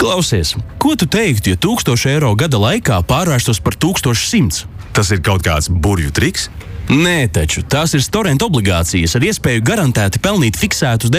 Klausies, ko tu teiktu, ja 1000 eiro gada laikā pārvērstos par 1100? Tas ir kaut kāds burvju triks? Nē, taču tās ir Storent obligācijas ar iespēju garantēti pelnīt fiksētus